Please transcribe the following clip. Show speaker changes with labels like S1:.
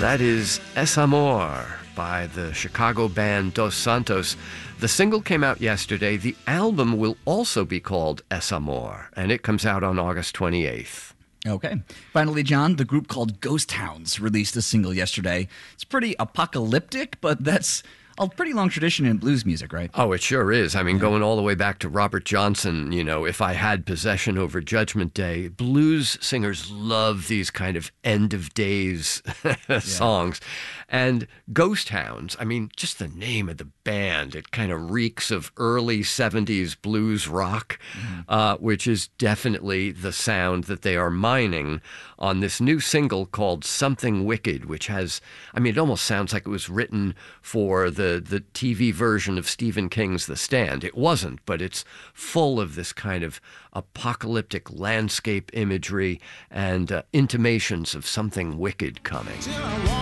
S1: That is Es Amor by the Chicago band Dos Santos. The single came out yesterday. The album will also be called Es Amor, and it comes out on August 28th.
S2: Okay. Finally, John, the group called Ghost Hounds released a single yesterday. It's pretty apocalyptic, but that's a pretty long tradition in blues music, right?
S1: Oh, it sure is. I mean, going all the way back to Robert Johnson, If I Had Possession Over Judgment Day. Blues singers love these kind of end of days songs. And Ghost Hounds, I mean, just the name of the band, it kind of reeks of early 70s blues rock, which is definitely the sound that they are mining on this new single called Something Wicked, which has, it almost sounds like it was written for the TV version of Stephen King's The Stand. It wasn't, but it's full of this kind of apocalyptic landscape imagery and intimations of something wicked coming.